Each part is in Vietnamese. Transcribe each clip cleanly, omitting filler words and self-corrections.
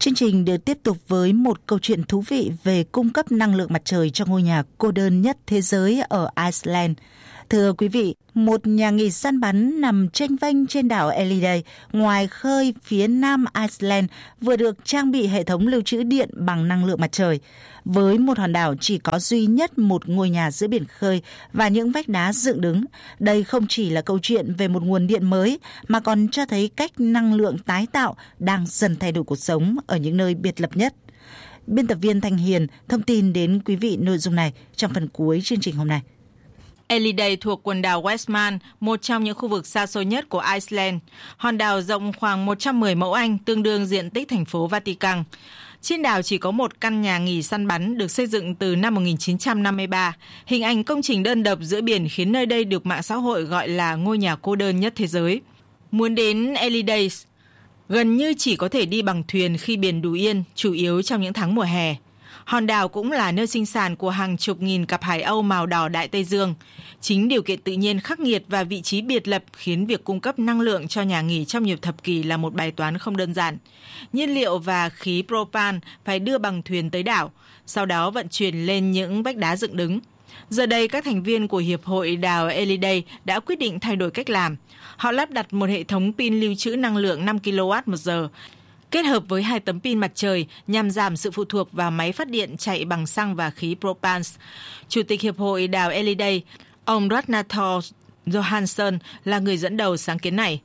Chương trình được tiếp tục với một câu chuyện thú vị về cung cấp năng lượng mặt trời cho ngôi nhà cô đơn nhất thế giới ở Iceland. Thưa quý vị, một nhà nghỉ săn bắn nằm chênh vênh trên đảo Eliday, ngoài khơi phía nam Iceland, vừa được trang bị hệ thống lưu trữ điện bằng năng lượng mặt trời. Với một hòn đảo chỉ có duy nhất một ngôi nhà giữa biển khơi và những vách đá dựng đứng, đây không chỉ là câu chuyện về một nguồn điện mới, mà còn cho thấy cách năng lượng tái tạo đang dần thay đổi cuộc sống ở những nơi biệt lập nhất. Biên tập viên Thanh Hiền thông tin đến quý vị nội dung này trong phần cuối chương trình hôm nay. Eliday thuộc quần đảo Westman, một trong những khu vực xa xôi nhất của Iceland. Hòn đảo rộng khoảng 110 mẫu Anh, tương đương diện tích thành phố Vatican. Trên đảo chỉ có một căn nhà nghỉ săn bắn được xây dựng từ năm 1953. Hình ảnh công trình đơn độc giữa biển khiến nơi đây được mạng xã hội gọi là ngôi nhà cô đơn nhất thế giới. Muốn đến Eliday, gần như chỉ có thể đi bằng thuyền khi biển đủ yên, chủ yếu trong những tháng mùa hè. Hòn đảo cũng là nơi sinh sản của hàng chục nghìn cặp hải âu màu đỏ Đại Tây Dương. Chính điều kiện tự nhiên khắc nghiệt và vị trí biệt lập khiến việc cung cấp năng lượng cho nhà nghỉ trong nhiều thập kỷ là một bài toán không đơn giản. Nhiên liệu và khí propan phải đưa bằng thuyền tới đảo, sau đó vận chuyển lên những vách đá dựng đứng. Giờ đây, các thành viên của Hiệp hội đảo Eliday đã quyết định thay đổi cách làm. Họ lắp đặt một hệ thống pin lưu trữ năng lượng 5 kW một giờ, kết hợp với 2 tấm pin mặt trời nhằm giảm sự phụ thuộc vào máy phát điện chạy bằng xăng và khí propan. Chủ tịch Hiệp hội đảo Eliday, ông Ragnar Johansson là người dẫn đầu sáng kiến này.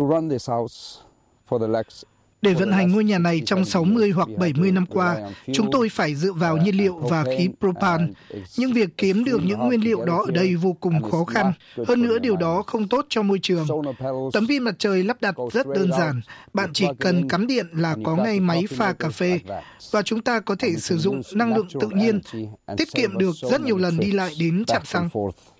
Để vận hành ngôi nhà này trong 60 hoặc 70 năm qua, chúng tôi phải dựa vào nhiên liệu và khí propan. Nhưng việc kiếm được những nguyên liệu đó ở đây vô cùng khó khăn. Hơn nữa, điều đó không tốt cho môi trường. Tấm pin mặt trời lắp đặt rất đơn giản. Bạn chỉ cần cắm điện là có ngay máy pha cà phê. Và chúng ta có thể sử dụng năng lượng tự nhiên, tiết kiệm được rất nhiều lần đi lại đến trạm xăng.